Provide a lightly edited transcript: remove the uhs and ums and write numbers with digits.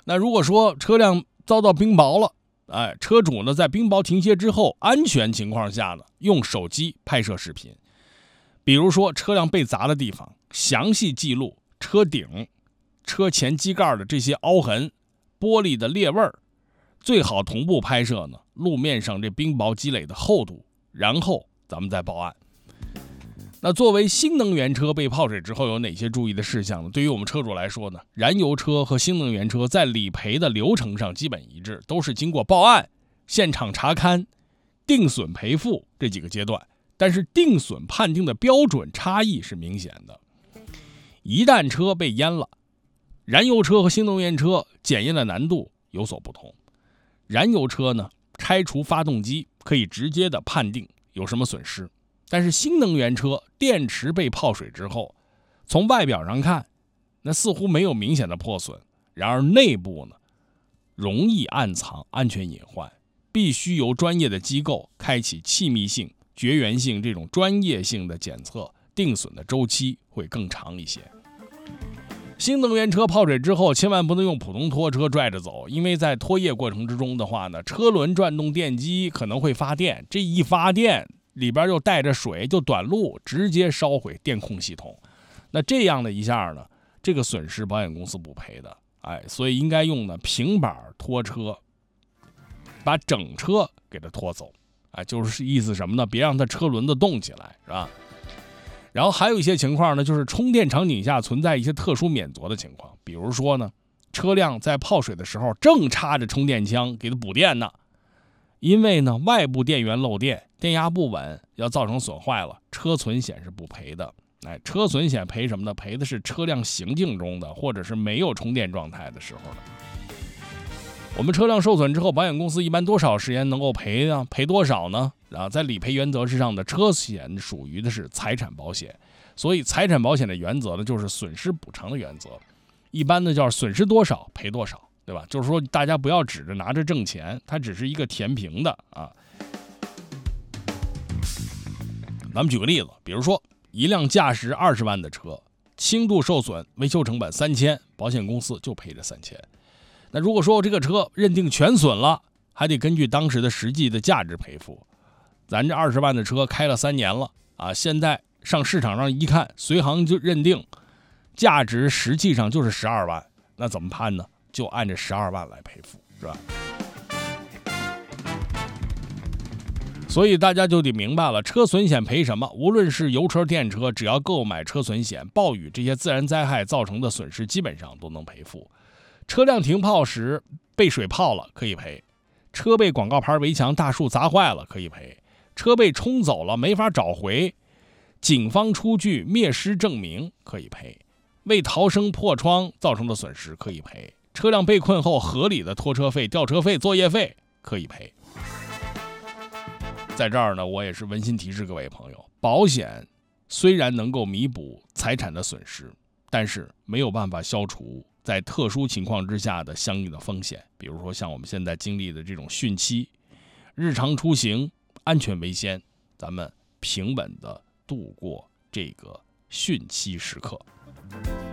那如果说车辆遭到冰雹了，车主呢在冰雹停歇之后，安全情况下呢，用手机拍摄视频，比如说车辆被砸的地方，详细记录车顶、车前机盖的这些凹痕、玻璃的裂纹，最好同步拍摄呢路面上这冰雹积累的厚度，然后咱们再报案。那作为新能源车被泡水之后有哪些注意的事项呢？对于我们车主来说呢，燃油车和新能源车在理赔的流程上基本一致，都是经过报案、现场查勘、定损赔付这几个阶段，但是定损判定的标准差异是明显的。一旦车被淹了，燃油车和新能源车检验的难度有所不同。燃油车呢，拆除发动机可以直接的判定有什么损失，但是新能源车电池被泡水之后，从外表上看，那似乎没有明显的破损，然而内部呢，容易暗藏安全隐患，必须由专业的机构开启气密性、绝缘性这种专业性的检测，定损的周期会更长一些。新能源车泡水之后，千万不能用普通拖车拽着走，因为在拖曳过程之中的话呢，车轮转动电机可能会发电，这一发电里边又带着水，就短路，直接烧毁电控系统。那这样的一下呢，这个损失保险公司不赔的，所以应该用呢平板拖车，把整车给它拖走，就是意思什么呢？别让它车轮子动起来，是吧？然后还有一些情况呢，就是充电场景下存在一些特殊免责的情况，比如说呢，车辆在泡水的时候正插着充电枪给它补电呢，因为呢外部电源漏电，电压不稳，要造成损坏了，车损险是不赔的。车损险赔什么呢？赔的是车辆行进中的或者是没有充电状态的时候的。我们车辆受损之后，保险公司一般多少时间能够赔呢？赔多少呢？在理赔原则之上的车险属于的是财产保险，所以财产保险的原则呢，就是损失补偿的原则。一般呢叫损失多少赔多少，对吧？就是说大家不要指着拿着挣钱，它只是一个填平的啊。咱们举个例子，比如说一辆价值20万的车，轻度受损，维修成本3000，保险公司就赔这3000。那如果说这个车认定全损了，还得根据当时的实际的价值赔付。咱这20万的车开了3年了现在上市场上一看，随行就认定价值实际上就是12万，那怎么判呢？就按这12万来赔付，是吧？所以大家就得明白了，车损险赔什么？无论是油车、电车，只要购买车损险，暴雨这些自然灾害造成的损失基本上都能赔付。车辆停泡时被水泡了可以赔，车被广告牌、围墙、大树砸坏了可以赔，车被冲走了没法找回，警方出具灭失证明可以赔，为逃生破窗造成的损失可以赔，车辆被困后合理的拖车费、吊车费、作业费可以赔。在这儿呢，我也是温馨提示各位朋友，保险虽然能够弥补财产的损失，但是没有办法消除在特殊情况之下的相应的风险，比如说像我们现在经历的这种汛期，日常出行安全为先，咱们平稳的度过这个汛期时刻。